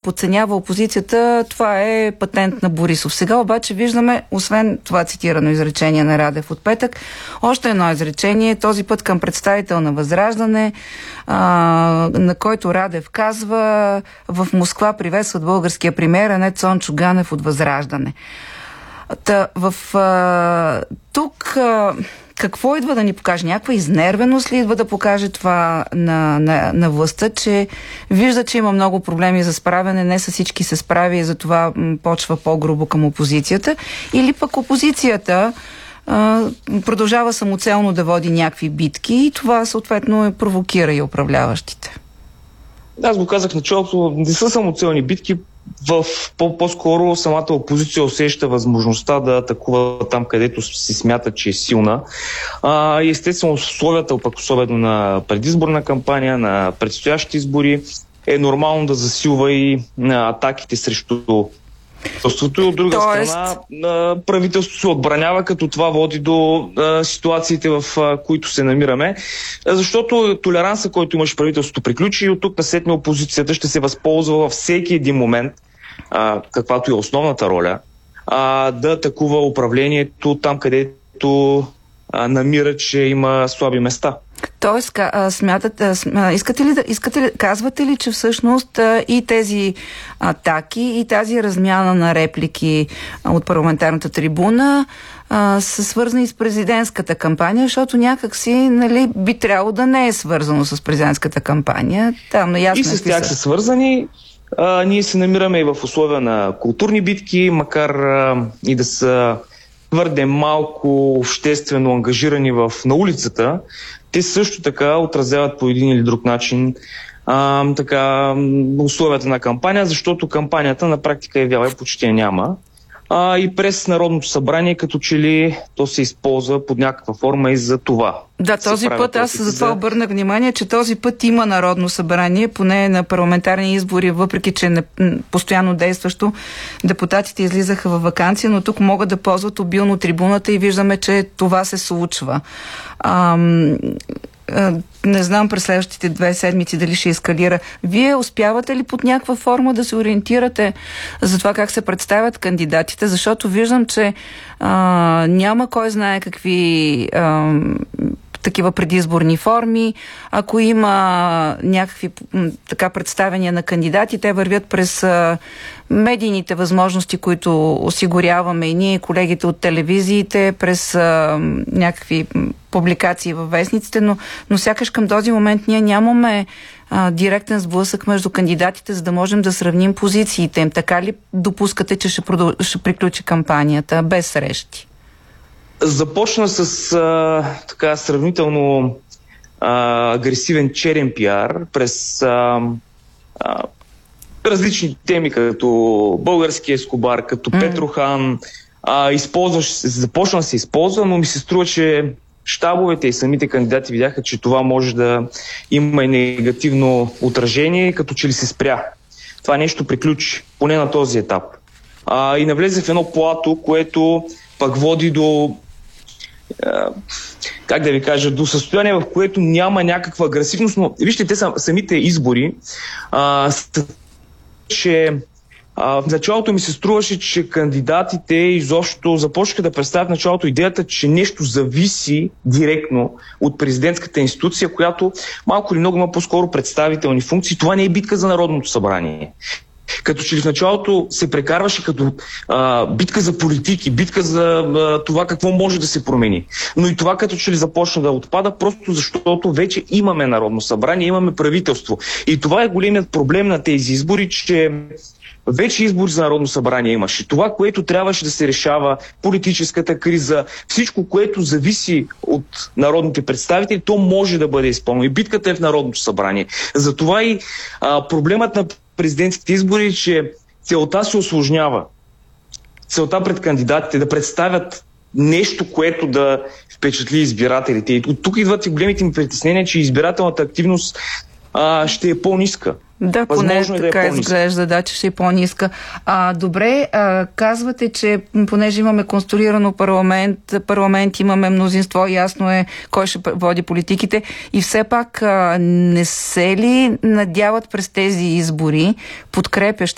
подценява опозицията, това е патент на Борисов. Сега обаче виждаме, освен това цитирано изречение на Радев от петък, още едно изречение, този път към представител на Възраждане, на който Радев казва: в Москва приветстват българския премиер, а не Цончо Ганев от Възраждане. Тук какво идва да ни покаже? Някаква изнервеност ли идва да покаже това на властта, че вижда, че има много проблеми за справяне, не с всички се справи и затова почва по-грубо към опозицията? Или пък опозицията продължава самоцелно да води някакви битки и това съответно провокира и управляващите? Аз го казах в началото, не са самоцелни битки, по-скоро самата опозиция усеща възможността да атакува там, където се смята, че е силна. Естествено, условията, пък особено на предизборна кампания, на предстоящи избори, е нормално да засилва и атаките срещу правителството. И от друга страна, правителството се отбранява, като това води до ситуациите, в които се намираме. Защото толеранса, който имаш правителството, приключи и от тук насетне опозицията ще се възползва във всеки един момент, каквато е основната роля, да атакува управлението там, където намира, че има слаби места. Тоест, казвате ли, че всъщност и тези атаки, и тази размяна на реплики от парламентарната трибуна са свързани с президентската кампания, защото някакси, нали, би трябвало да не е свързано с президентската кампания. Там, ясно, и с тях са свързани. Ние се намираме и в условия на културни битки, макар и да са твърде малко обществено ангажирани на улицата. Те също така отразяват по един или друг начин условията на кампания, защото кампанията на практика и почти няма. И през Народното събрание, като че ли то се използва под някаква форма и за това. Да, този път аз за това обърнах внимание, че този път има Народно събрание, поне на парламентарни избори, въпреки че постоянно действащо, депутатите излизаха във ваканция, но тук могат да ползват обилно трибуната и виждаме, че това се случва. Не знам през следващите 2 седмици дали ще ескалира. Вие успявате ли под някаква форма да се ориентирате за това как се представят кандидатите? Защото виждам, че няма кой знае какви такива предизборни форми. Ако има някакви така представения на кандидати, те вървят през медийните възможности, които осигуряваме и ние, колегите от телевизиите, през някакви публикации във вестниците, но сякаш към този момент ние нямаме директен сблъсък между кандидатите, за да можем да сравним позициите им. Така ли допускате, че ще приключи кампанията без срещи? Започна с сравнително агресивен черен пиар през различни теми, като български Ескобар, като Петрохан. Започна да се използва, но ми се струва, че щабовете и самите кандидати видяха, че това може да има и негативно отражение, като че ли се спря. Това нещо приключи, поне на този етап. И навлезе в едно плато, което пък води до до състояние, в което няма някаква агресивност, но вижте, те самите избори, че в началото ми се струваше, че кандидатите изобщо започнаха да представят в началото идеята, че нещо зависи директно от президентската институция, която малко или много има по-скоро представителни функции. Това не е битка за Народното събрание. Като че ли в началото се прекарваше като битка за политики, битка за това какво може да се промени. Но и това като че ли започна да отпада, просто защото вече имаме Народно събрание, имаме правителство. И това е големият проблем на тези избори, че вече избори за Народно събрание имаше. Това, което трябваше да се решава, политическата криза, всичко, което зависи от народните представители, то може да бъде изпълнено. И битката е в Народното събрание. Затова и проблемът на президентските избори е, че целта се усложнява. Целта пред кандидатите да представят нещо, което да впечатли избирателите. И от тук идват и големите ми притеснения, че избирателната активност ще е по-ниска. Да, поне така изглежда, че ще е по-ниска. Добре, казвате, че понеже имаме конструирано парламент, имаме мнозинство, ясно е кой ще води политиките и все пак не се ли надяват през тези избори подкрепящи